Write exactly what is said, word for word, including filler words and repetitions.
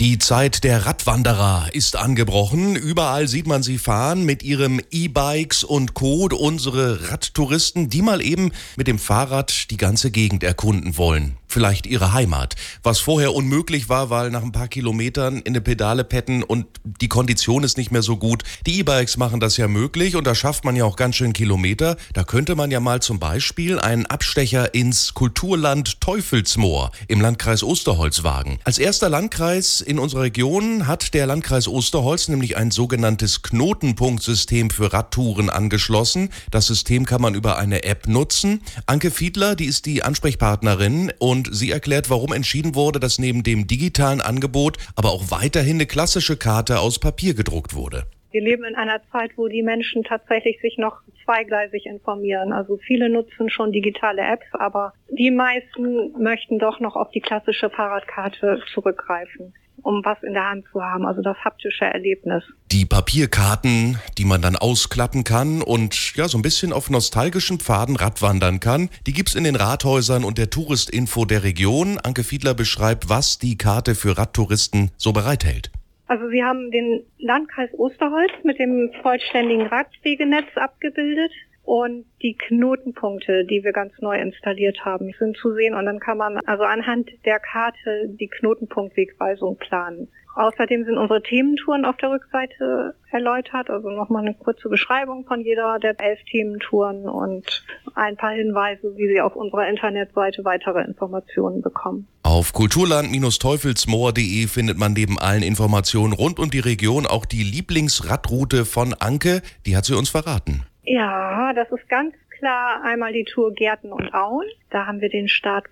Die Zeit der Radwanderer ist angebrochen. Überall sieht man sie fahren mit ihrem E-Bikes und Co. Unsere Radtouristen, die mal eben mit dem Fahrrad die ganze Gegend erkunden wollen. Vielleicht ihre Heimat. Was vorher unmöglich war, weil nach ein paar Kilometern in eine Pedale petten und die Kondition ist nicht mehr so gut. Die E-Bikes machen das ja möglich und da schafft man ja auch ganz schön Kilometer. Da könnte man ja mal zum Beispiel einen Abstecher ins Kulturland Teufelsmoor im Landkreis Osterholz wagen. Als erster Landkreis in unserer Region hat der Landkreis Osterholz nämlich ein sogenanntes Knotenpunktsystem für Radtouren angeschlossen. Das System kann man über eine App nutzen. Anke Fiedler, die ist die Ansprechpartnerin und sie erklärt, warum entschieden wurde, dass neben dem digitalen Angebot aber auch weiterhin eine klassische Karte aus Papier gedruckt wurde. Wir leben in einer Zeit, wo die Menschen tatsächlich sich noch zweigleisig informieren. Also viele nutzen schon digitale Apps, aber die meisten möchten doch noch auf die klassische Fahrradkarte zurückgreifen, um was in der Hand zu haben, also das haptische Erlebnis. Die Papierkarten, die man dann ausklappen kann und ja so ein bisschen auf nostalgischen Pfaden radwandern kann, die gibt's in den Rathäusern und der Touristinfo der Region. Anke Fiedler beschreibt, was die Karte für Radtouristen so bereithält. Also wir haben den Landkreis Osterholz mit dem vollständigen Radwegenetz abgebildet und die Knotenpunkte, die wir ganz neu installiert haben, sind zu sehen und dann kann man also anhand der Karte die Knotenpunktwegweisung planen. Außerdem sind unsere Thementouren auf der Rückseite erläutert, also nochmal eine kurze Beschreibung von jeder der elf Thementouren und ein paar Hinweise, wie Sie auf unserer Internetseite weitere Informationen bekommen. Auf kulturland Teufelsmoor punkt de findet man neben allen Informationen rund um die Region auch die Lieblingsradroute von Anke, die hat sie uns verraten. Ja, das ist ganz klar einmal die Tour Gärten und Auen. Da haben wir den Start